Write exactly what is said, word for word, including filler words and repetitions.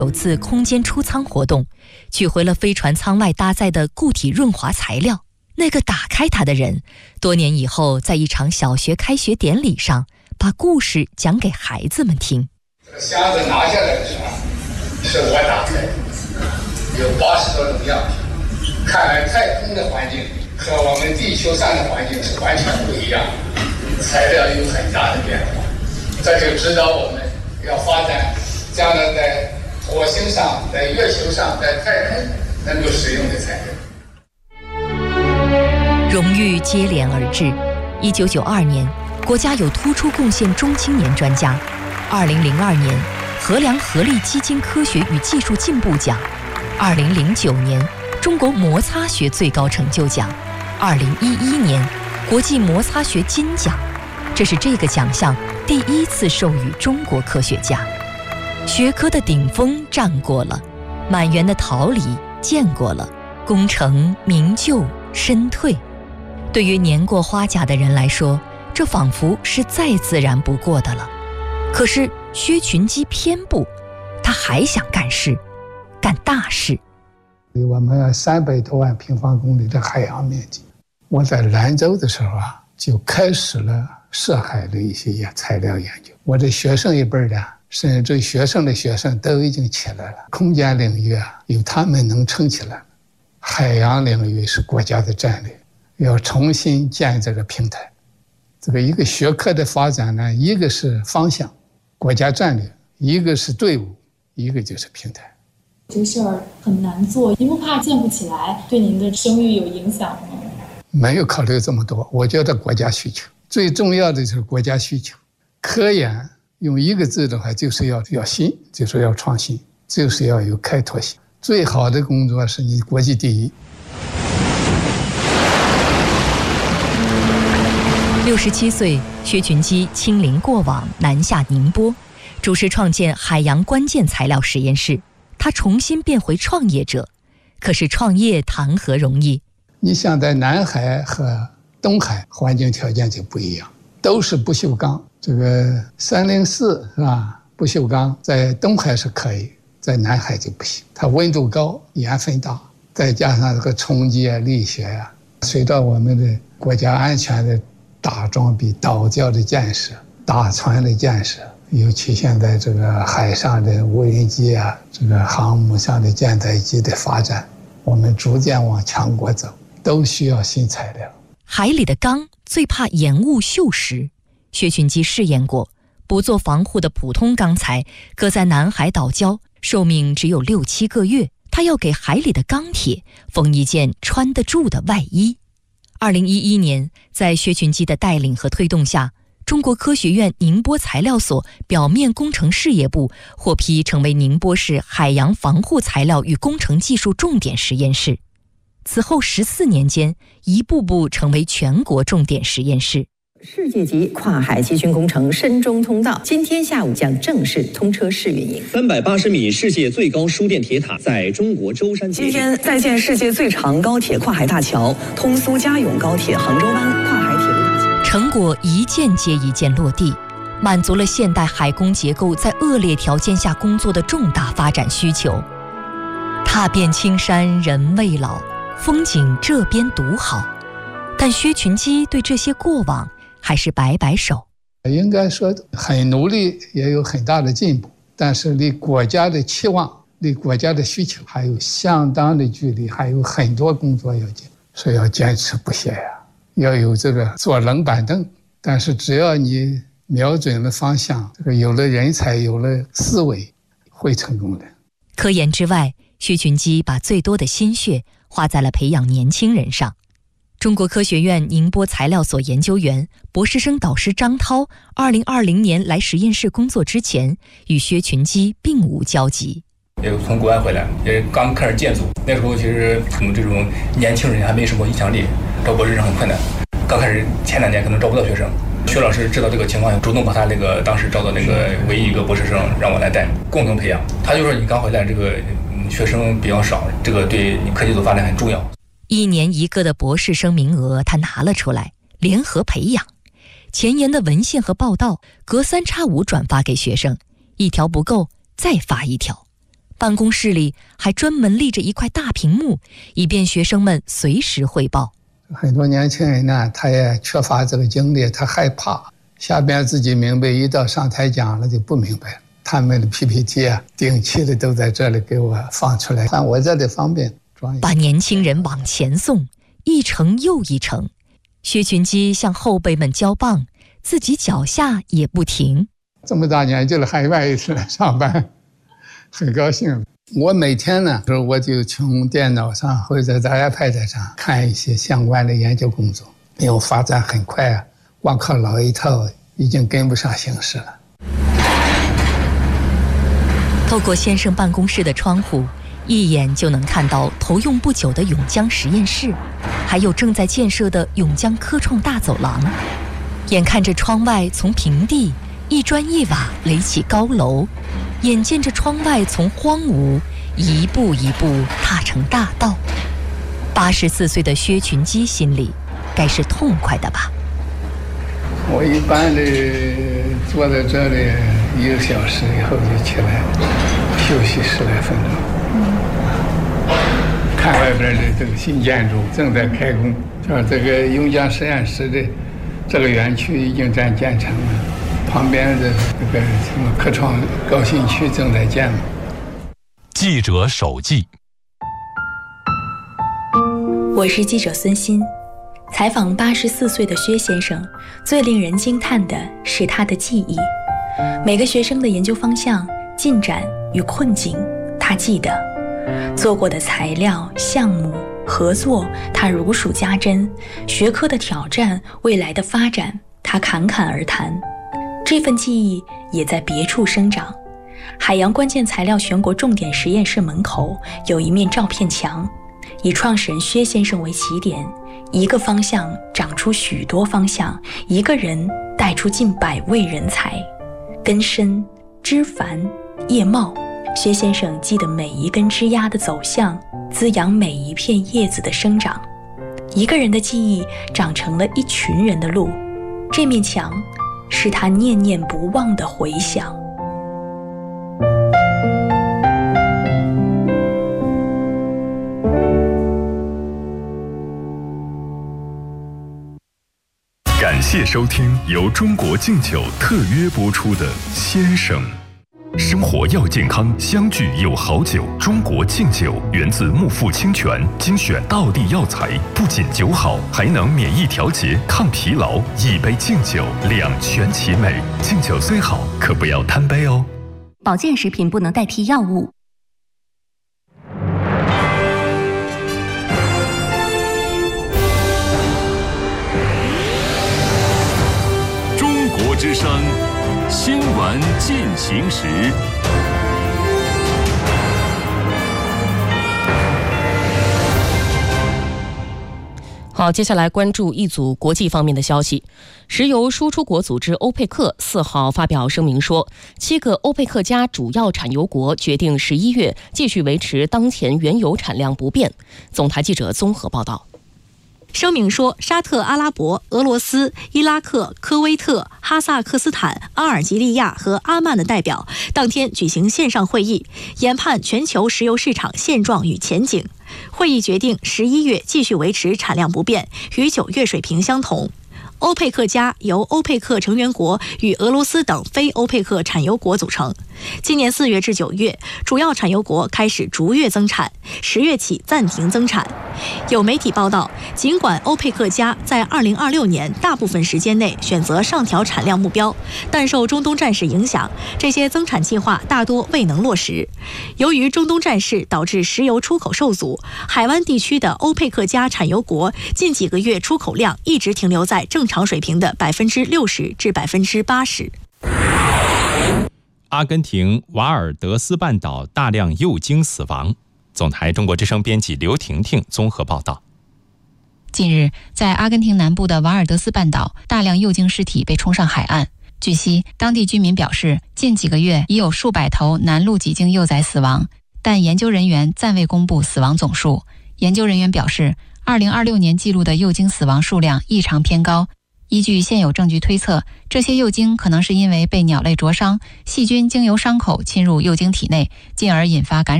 首次空间出舱活动，取回了飞船舱外搭载的固体润滑材料。那个打开它的人，多年以后在一场小学开学典礼上，把故事讲给孩子们听。 这个箱子拿下来的时候，是我打开的，有八十多种样品。看来太空的环境和我们地球上的环境是完全不一样，材料有很大的变化。这就指导我们要发展将来在火星上、在月球上、在太空能够使用的材料。 荣誉接连而至。一九九二年，国家有突出贡献中青年专家；二零零二年，衡量合力基金科学与技术进步奖；二零零九年，中国摩擦学最高成就奖；二零一一年，国际摩擦学金奖。这是这个奖项第一次授予中国科学家。学科的顶峰站过了，满园的桃李见过了，功成名就身退。对于年过花甲的人来说，这仿佛是再自然不过的了。可是薛群基偏不，他还想干事，干大事。 我们三百多万平方公里的海洋面积，我在兰州的时候啊，就开始了涉海的一些材料研究。我的学生一辈的，甚至学生的学生都已经起来了。空间领域啊，有他们能撑起来。海洋领域是国家的战略，要重新建这个平台。这个一个学科的发展呢，一个是方向，国家战略；一个是队伍，一个就是平台。 这个事儿很难做，您不怕建不起来，对您的声誉有影响吗？ 没有考虑这么多，我觉得国家需求最重要的就是国家需求。科研用一个字的话，就是要要新，就是要创新，就是要有开拓性。最好的工作是你国际第一。 六十七岁，薛群基亲临过往，南下宁波，主持创建海洋关键材料实验室。他重新变回创业者，可是创业谈何容易？ 你像在南海和东海环境条件就不一样，都是不锈钢。这个三零四是吧？不锈钢在东海是可以，在南海就不行。它温度高，盐分大，再加上这个冲击啊、力学啊，随着我们的国家安全的大装备、岛礁的建设、大船的建设，尤其现在这个海上的无人机啊，这个航母上的舰载机的发展，我们逐渐往强国走，都需要新材料。 海里的钢最怕盐雾锈蚀，薛群基试验过，不做防护的普通钢材搁在南海岛礁，寿命只有六七个月。他要给海里的钢铁缝一件穿得住的外衣。二零一一年，在薛群基的带领和推动下，中国科学院宁波材料所表面工程事业部获批成为宁波市海洋防护材料与工程技术重点实验室。此后十四年间，一步步成为全国重点实验室。 世界级跨海集群工程深中通道今天下午将正式通车试运营。 三百八十米世界最高输电铁塔在中国舟山建。 今天在建世界最长高铁跨海大桥——通苏嘉甬高铁杭州湾跨海铁路大桥。 成果一件接一件落地，满足了现代海工结构在恶劣条件下工作的重大发展需求。踏遍青山人未老，风景这边独好。但薛群基对这些过往还是摆摆手。 应该说很努力，也有很大的进步，但是离国家的期望、离国家的需求还有相当的距离，还有很多工作要紧，所以要坚持不懈呀，要有这个坐冷板凳。但是只要你瞄准了方向，这个有了人才，有了思维，会成功的。 科研之外，薛群基把最多的心血花在了培养年轻人上。中国科学院宁波材料所研究员、博士生导师张涛，二零二零年来实验室工作之前，与薛群基并无交集。 也从国外回来，也刚开始建组，那时候其实我们这种年轻人还没什么影响力，招博士生很困难。刚开始前两年可能招不到学生，薛老师知道这个情况，主动把他那个当时招的那个唯一一个博士生让我来带，共同培养。他就说你刚回来，这个学生比较少，这个对你科技组发展很重要。 一年一个的博士生名额他拿了出来，联合培养。前沿的文献和报道隔三差五转发给学生，一条不够再发一条。 办公室里还专门立着一块大屏幕，以便学生们随时汇报。 很多年轻人呢，他也缺乏这个经历，他害怕下边自己明白，一到上台讲了就不明白了。他们的 P P T 啊，定期的都在这里给我放出来，看我这里方便装。 把年轻人往前送，一程又一程。薛群基向后辈们交棒，自己脚下也不停。 这么大年纪了，还愿意来上班，很高兴。我每天呢，我就从电脑上或者在 iPad 上看一些相关的研究工作，因为发展很快啊，光靠老一套已经跟不上形势了。 透过先生办公室的窗户，一眼就能看到投用不久的甬江实验室，还有正在建设的甬江科创大走廊。眼看着窗外从平地一砖一瓦垒起高楼，眼见着窗外从荒芜一步一步踏成大道，八十四岁的薛群基心里该是痛快的吧。 我一般的坐在这里一个小时以后就起来休息十来分钟，看外边的这个新建筑正在开工，像这个甬江实验室的这个园区已经占建成了，旁边的这个什么科创高新区正在建。 记者手记。 我是记者孙鑫。采访八十四岁的薛先生，最令人惊叹的是他的记忆。每个学生的研究方向、进展与困境，他记得；做过的材料、项目、合作，他如数家珍；学科的挑战、未来的发展，他侃侃而谈。这份记忆也在别处生长。海洋关键材料全国重点实验室门口有一面照片墙，以创始人薛先生为起点，一个方向长出许多方向，一个人带出近百位人才。根深枝繁叶茂，薛先生记得每一根枝丫的走向，滋养每一片叶子的生长。一个人的记忆长成了一群人的路，这面墙是他念念不忘的回响。 感谢收听由中国敬酒特约播出的《先生》。生活要健康，相聚有好酒。中国敬酒源自木富清泉，精选道地药材，不仅酒好，还能免疫调节、抗疲劳。一杯敬酒，两全其美。敬酒虽好，可不要贪杯哦。 保健食品不能代替药物。 中国之声，新闻进行时。 好，接下来关注一组国际方面的消息。石油输出国组织欧佩克四号发表声明说，七个欧佩克加主要产油国决定十一月继续维持当前原油产量不变。总台记者综合报道。 声明说，沙特阿拉伯、俄罗斯、伊拉克、科威特、哈萨克斯坦、阿尔及利亚和阿曼的代表当天举行线上会议，研判全球石油市场现状与前景。会议决定十一月继续维持产量不变，与九月水平相同。欧佩克加由欧佩克成员国与俄罗斯等非欧佩克产油国组成。今年四月至九月，主要产油国开始逐月增产，十月起暂停增产。有媒体报道，尽管欧佩克加在二零二六年大部分时间内选择上调产量目标，但受中东战事影响，这些增产计划大多未能落实。由于中东战事导致石油出口受阻，海湾地区的欧佩克加产油国近几个月出口量一直停留在正常水平的百分之六十至百分之八十。 阿根廷瓦尔德斯半岛大量幼鲸死亡。总台中国之声编辑刘婷婷综合报道。 近日，在阿根廷南部的瓦尔德斯半岛，大量幼鲸尸体被冲上海岸。据悉，当地居民表示，近几个月已有数百头南陆脊鲸幼崽死亡，但研究人员暂未公布死亡总数。研究人员表示，二零二六年记录的幼鲸死亡数量异常偏高， 依据现有证据推测，这些幼鲸可能是因为被鸟类灼伤，细菌经由伤口侵入幼鲸体内，进而引发感染。